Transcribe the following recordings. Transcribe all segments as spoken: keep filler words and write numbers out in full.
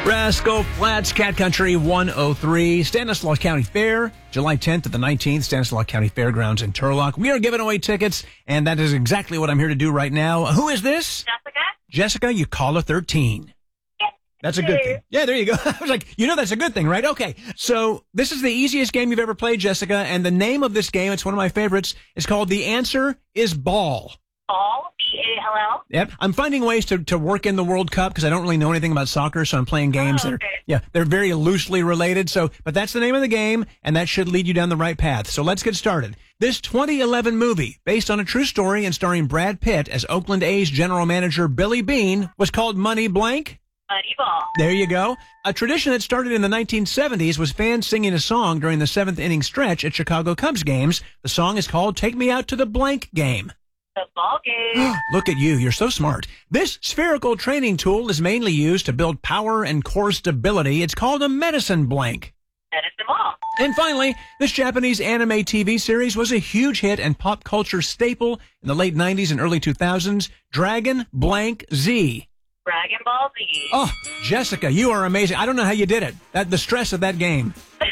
Rascal Flatts, Cat Country one oh three, Stanislaus County Fair, July tenth to the nineteenth, Stanislaus County Fairgrounds in Turlock. We are giving away tickets, and that is exactly what I'm here to do right now. Who is this? Jessica. Jessica, you caller thirteen. That's a good thing. Yeah, there you go. I was like, you know that's a good thing, right? Okay. So this is the easiest game you've ever played, Jessica, and the name of this game, it's one of my favorites, is called The Answer is Ball. Ball, B A L L. Yep. I'm finding ways to, to work in the World Cup because I don't really know anything about soccer, so I'm playing games Oh, that are, okay. yeah, they're very loosely related. So, but that's the name of the game, and that should lead you down the right path. So let's get started. This twenty eleven movie, based on a true story and starring Brad Pitt as Oakland A's general manager Billy Beane, was called Money Blank. Money Ball. There you go. A tradition that started in the nineteen seventies was fans singing a song during the seventh inning stretch at Chicago Cubs games. The song is called Take Me Out to the Blank Game. The ball game. Look at you. You're so smart. This spherical training tool is mainly used to build power and core stability. It's called a medicine blank. Medicine ball. And finally, this Japanese anime T V series was a huge hit and pop culture staple in the late nineties and early two thousands. Dragon Blank Z. Dragon Ball Z. Oh, Jessica, you are amazing. I don't know how you did it. That the stress of that game.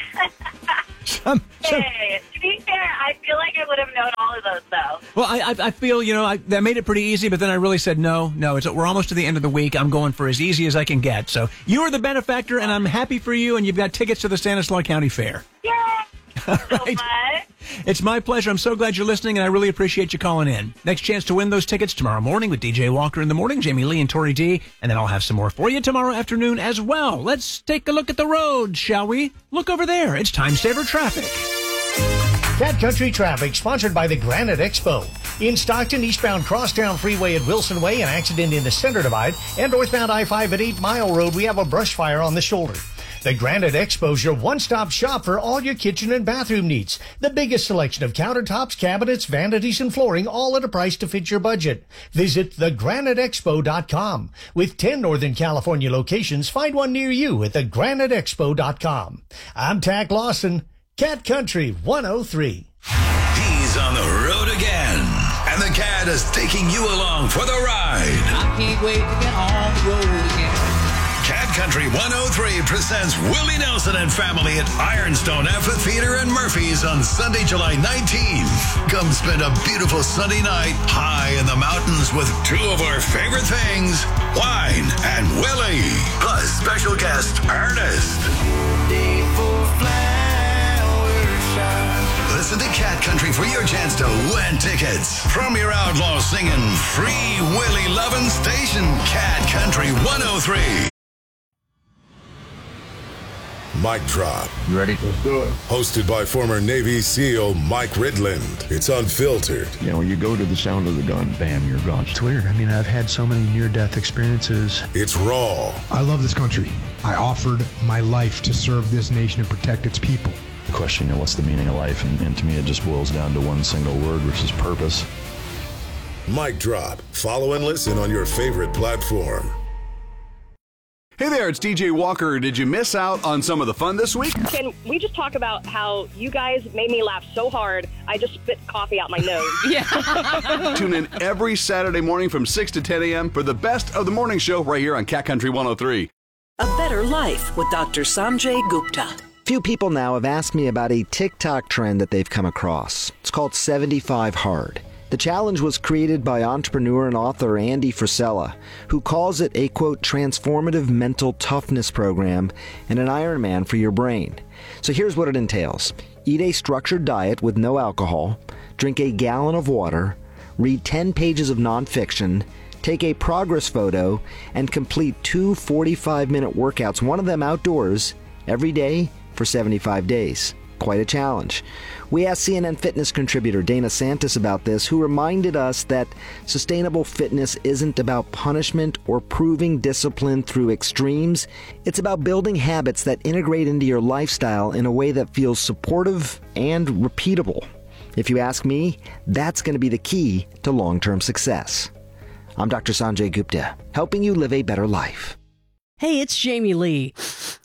Some, some, Hey, to be fair, I feel like I would have known all of those, though. well, I, I I feel, you know, I, that made it pretty easy, but then I really said, no, no, it's, we're almost to the end of the week. I'm going for as easy as I can get. So you are the benefactor, and I'm happy for you, and you've got tickets to the Stanislaus County Fair. Yay! All So right. much. It's my pleasure. I'm so glad you're listening, and I really appreciate you calling in. Next chance to win those tickets tomorrow morning with D J Walker in the morning, Jamie Lee and Tori D, and then I'll have some more for you tomorrow afternoon as well. Let's take a look at the road, shall we? Look over there. It's Time Saver Traffic. Cat Country Traffic, sponsored by the Granite Expo. In Stockton, eastbound Crosstown Freeway at Wilson Way, an accident in the Center Divide, and northbound I five at eight Mile Road, we have a brush fire on the shoulder. The Granite Expo is your one-stop shop for all your kitchen and bathroom needs. The biggest selection of countertops, cabinets, vanities, and flooring, all at a price to fit your budget. Visit the granite expo dot com. With ten Northern California locations, find one near you at the granite expo dot com. I'm Tack Lawson, Cat Country one oh three. He's on the road again, and the Cat is taking you along for the ride. I can't wait to get on the road again. Cat Country one oh three presents Willie Nelson and family at Ironstone Amphitheater in Murphy's on Sunday, July nineteenth. Come spend a beautiful Sunday night high in the mountains with two of our favorite things, wine and Willie, plus special guest Ernest. Listen to Cat Country for your chance to win tickets from your outlaw singing free Willie lovin' station, Cat Country one oh three. Mic Drop. You ready? Let's do it. Hosted by former Navy SEAL Mike Ridland. It's unfiltered. You know, when you go to the sound of the gun, bam, you're gone. It's weird. I mean, I've had so many near-death experiences. It's raw. I love this country. I offered my life to serve this nation and protect its people. The question, you know, what's the meaning of life? And, and to me, it just boils down to one single word, which is purpose. Mic Drop. Follow and listen on your favorite platform. Hey there, it's D J Walker. Did you miss out on some of the fun this week? Can we just talk about how you guys made me laugh so hard, I just spit coffee out my nose? Yeah. Tune in every Saturday morning from six to ten a.m. for the best of the morning show right here on Cat Country one oh three. A Better Life with Doctor Sanjay Gupta. Few people now have asked me about a TikTok trend that they've come across. It's called seventy-five hard. The challenge was created by entrepreneur and author Andy Frisella, who calls it a, quote, transformative mental toughness program and an Ironman for your brain. So here's what it entails. Eat a structured diet with no alcohol, drink a gallon of water, read ten pages of nonfiction, take a progress photo, and complete two forty-five minute workouts, one of them outdoors, every day for seventy-five days. Quite a challenge. We asked C N N Fitness contributor Dana Santis about this, who reminded us that sustainable fitness isn't about punishment or proving discipline through extremes. It's about building habits that integrate into your lifestyle in a way that feels supportive and repeatable. If you ask me, that's going to be the key to long-term success. I'm Doctor Sanjay Gupta, helping you live a better life. Hey, it's Jamie Lee.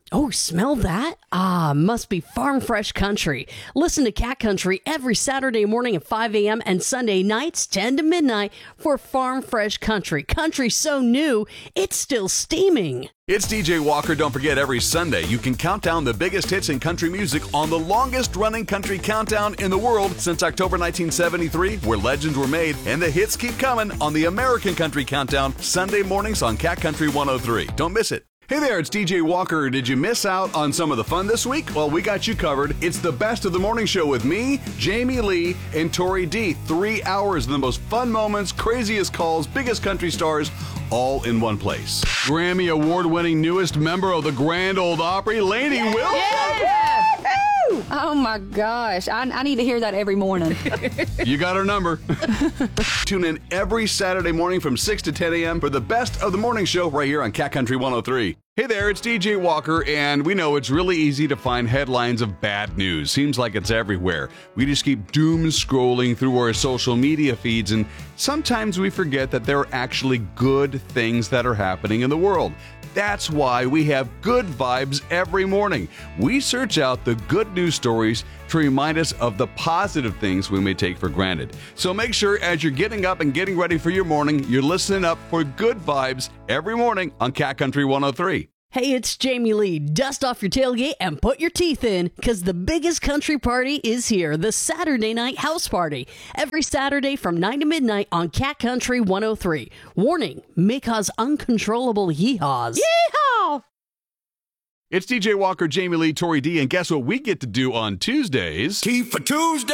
Oh, smell that? Ah, must be Farm Fresh Country. Listen to Cat Country every Saturday morning at five a.m. and Sunday nights ten to midnight for Farm Fresh Country. Country so new, it's still steaming. It's D J Walker. Don't forget, every Sunday you can count down the biggest hits in country music on the longest-running country countdown in the world since October nineteen seventy-three, where legends were made, and the hits keep coming on the American Country Countdown, Sunday mornings on Cat Country one oh three. Don't miss it. Hey there, it's D J Walker. Did you miss out on some of the fun this week? Well, we got you covered. It's the best of the morning show with me, Jamie Lee, and Tori D. Three hours of the most fun moments, craziest calls, biggest country stars, all in one place. Grammy Award-winning newest member of the Grand Ole Opry, Lainey yeah. Wilson. Yeah. Oh my gosh, I, I need to hear that every morning. You got our number. Tune in every Saturday morning from six to ten a.m. for the best of the morning show right here on Cat Country one oh three. Hey there, it's D J Walker, and we know it's really easy to find headlines of bad news. Seems like it's everywhere. We just keep doom scrolling through our social media feeds, and sometimes we forget that there are actually good things that are happening in the world. That's why we have Good Vibes every morning. We search out the good news stories to remind us of the positive things we may take for granted. So make sure as you're getting up and getting ready for your morning, you're listening up for Good Vibes every morning on Cat Country one oh three. Hey, it's Jamie Lee. Dust off your tailgate and put your teeth in, because the biggest country party is here, the Saturday Night House Party. Every Saturday from nine to midnight on Cat Country one oh three. Warning, may cause uncontrollable yeehaws. Yeehaw! It's D J Walker, Jamie Lee, Tori D, and guess what we get to do on Tuesdays? Tea for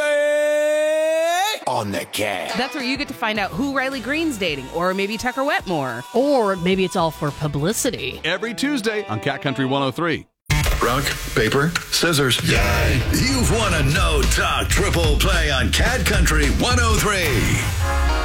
Tuesday on the Cat. That's where you get to find out who Riley Green's dating, or maybe Tucker Wetmore. Or maybe it's all for publicity. Every Tuesday on Cat Country one oh three. Rock, paper, scissors. Yay! You've won a no-talk triple play on Cat Country one oh three.